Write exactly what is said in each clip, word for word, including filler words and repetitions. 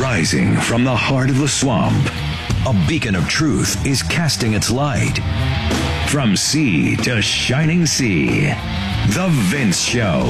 Rising from the heart of the swamp, a beacon of truth is casting its light. From sea to shining sea, The Vince Show.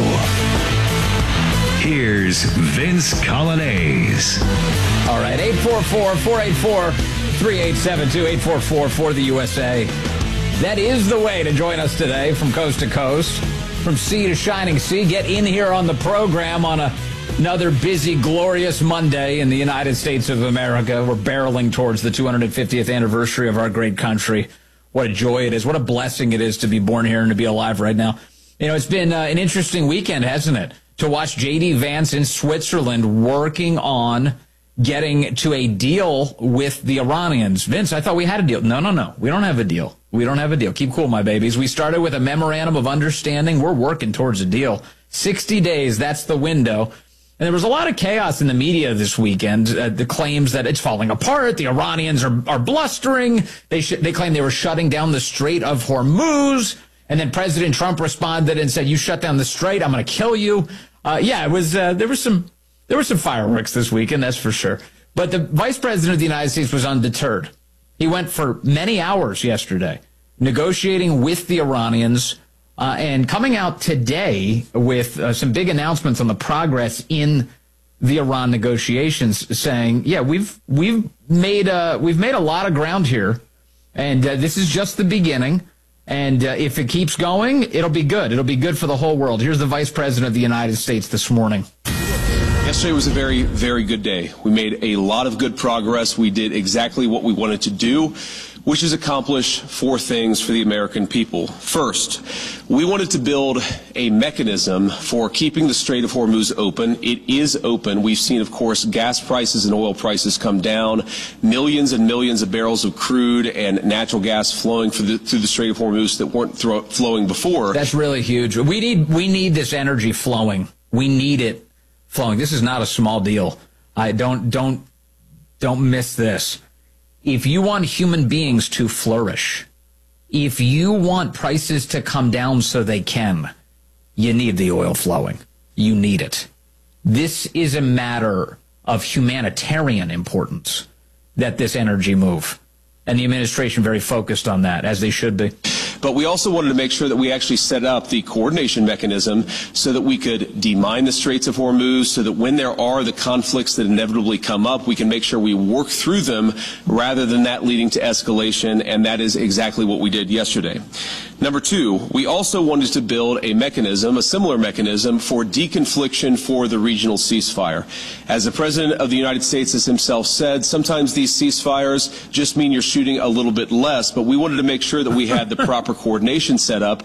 Here's Vince Coglianese. All right, eight four four, four eight four, three eight seven two, eight four four for the U S A. That is the way to join us today from coast to coast, from sea to shining sea. Get in here on the program on a, another busy, glorious Monday in the United States of America. We're barreling towards the two hundred fiftieth anniversary of our great country. What a joy it is. What a blessing it is to be born here and to be alive right now. You know, it's been uh, an interesting weekend, hasn't it? To watch J D Vance in Switzerland working on getting to a deal with the Iranians. Vince, I thought we had a deal. No, no, no. We don't have a deal. We don't have a deal. Keep cool, my babies. We started with a memorandum of understanding. We're working towards a deal. sixty days, that's the window. And there was a lot of chaos in the media this weekend. Uh, the claims that it's falling apart. The Iranians are, are blustering. They sh- they claim they were shutting down the Strait of Hormuz. And then President Trump responded and said, "You shut down the Strait, I'm going to kill you." Uh, yeah, it was. Uh, there was some. There were some fireworks this weekend, that's for sure. But the Vice President of the United States was undeterred. He went for many hours yesterday negotiating with the Iranians uh, and coming out today with uh, some big announcements on the progress in the Iran negotiations, saying, "Yeah, we've we've made uh, we've made a lot of ground here, and uh, this is just the beginning. And uh, if it keeps going, it'll be good. It'll be good for the whole world." Here's the Vice President of the United States this morning. Yesterday was a very, very good day. We made a lot of good progress. We did exactly what we wanted to do, which is accomplish four things for the American people. First, we wanted to build a mechanism for keeping the Strait of Hormuz open. It is open. We've seen, of course, gas prices and oil prices come down, millions and millions of barrels of crude and natural gas flowing through the, through the Strait of Hormuz that weren't thro- flowing before. That's really huge. We need we need this energy flowing. We need it flowing. This is not a small deal. I don't don't don't miss this. If you want human beings to flourish, if you want prices to come down so they can, you need the oil flowing. You need it. This is a matter of humanitarian importance, that this energy move. And the administration very focused on that, as they should be. But we also wanted to make sure that we actually set up the coordination mechanism so that we could demine the Straits of Hormuz, so that when there are the conflicts that inevitably come up, we can make sure we work through them rather than that leading to escalation, and that is exactly what we did yesterday. Number two, we also wanted to build a mechanism, a similar mechanism, for deconfliction for the regional ceasefire. As the President of the United States has himself said, sometimes these ceasefires just mean you're shooting a little bit less, but we wanted to make sure that we had the proper coordination set up